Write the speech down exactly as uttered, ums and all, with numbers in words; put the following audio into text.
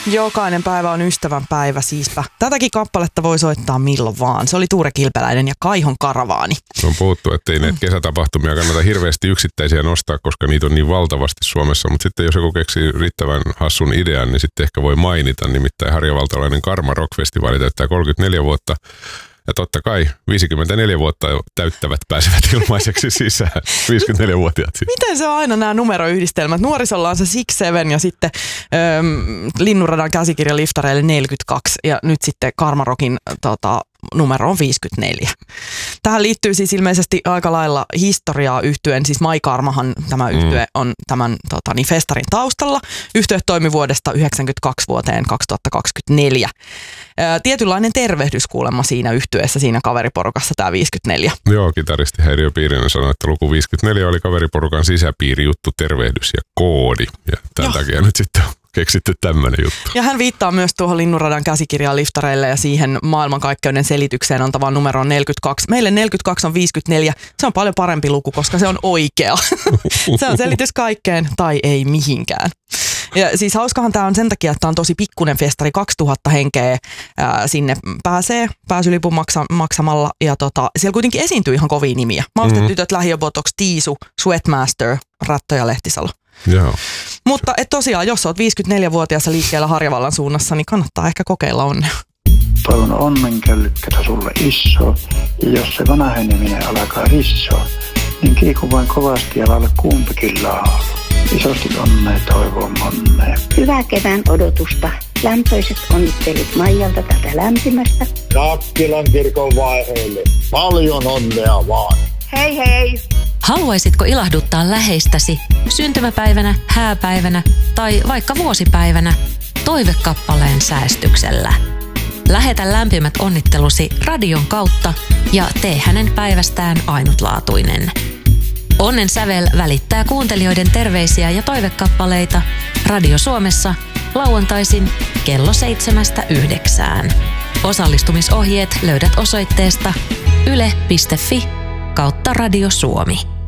Jokainen päivä on ystävän päivä, siispä. Tätäkin kappaletta voi soittaa milloin vaan. Se oli Tuure Kilpeläinen ja Kaihon Karavaani. On puhuttu, ettei näitä kesätapahtumia kannata hirveästi yksittäisiä nostaa, koska niitä on niin valtavasti Suomessa. Mutta sitten jos joku keksii riittävän hassun idean, niin sitten ehkä voi mainita. Nimittäin harjavaltalainen Karma Rock-festivaali täyttää kolmekymmentäneljä vuotta. Ja totta kai viisikymmentäneljä vuotta täyttävät pääsevät ilmaiseksi sisään. viisikymmentäneljävuotiaat siis. Miten se on aina nämä numeroyhdistelmät? Nuorisolla on se six seven ja sitten ähm, Linnunradan käsikirja liftareille neljäkymmentäkaksi ja nyt sitten Karma Rockin tota, numero on viisikymmentäneljä. Tähän liittyy siis ilmeisesti aika lailla historiaa yhtyen. Siis Mai Karmahan tämä yhtye on tämän tota, niin festarin taustalla. Yhtye toimi vuodesta yhdeksänkymmentäkaksi vuoteen kaksituhattakaksikymmentäneljä. Ää, tietynlainen tervehdys kuulemma siinä yhtyeessä, siinä kaveriporukassa tämä viisikymmentäneljä. Joo, kitaristi Häiriö Piirinen sanoi, että luku viisikymmentäneljä oli kaveriporukan sisäpiirijuttu, tervehdys ja koodi. Ja tämän Joo. takia nyt sitten on keksitty tämmöinen juttu. Ja hän viittaa myös tuohon Linnunradan käsikirjaan liftareille ja siihen maailmankaikkeuden selitykseen antavaan numeroon neljäkymmentäkaksi. Meille neljäkymmentäkaksi on viisikymmentäneljä. Se on paljon parempi luku, koska se on oikea. Se on selitys kaikkeen tai ei mihinkään. Ja siis hauskahan tämä on sen takia, että tämä on tosi pikkuinen festari, kaksituhatta henkeä ää, sinne pääsee pääsylipun maksa, maksamalla ja tota, siellä kuitenkin esiintyy ihan kovia nimiä. Maustetytöt, mm-hmm. Lähiöbotox, Tiisu, Sweatmaster, Ratto ja Lehtisalo. Joo. Mutta et tosiaan, jos olet viisikymmentäneljävuotias liikkeellä Harjavallan suunnassa, niin kannattaa ehkä kokeilla onnea. Toivon onnenkällykkätä sulle iso, ja jos se vanheneminen alkaa rissoa, niin kiiku vain kovasti ja lailla kumpikin laulu. Isosti onnea toivon monnea. Hyvää kevään odotusta. Lämpöiset onnittelut Maijalta tätä lämpimästä. Nakkilan kirkon vaiheille. Paljon onnea vaan. Hei hei! Haluaisitko ilahduttaa läheistäsi syntymäpäivänä, hääpäivänä tai vaikka vuosipäivänä toivekappaleen säästyksellä? Lähetä lämpimät onnittelusi radion kautta ja tee hänen päivästään ainutlaatuinen. Onnen sävel välittää kuuntelijoiden terveisiä ja toivekappaleita Radio Suomessa lauantaisin kello seitsemästä yhdeksään. Osallistumisohjeet löydät osoitteesta yle piste fi kautta Radio Suomi.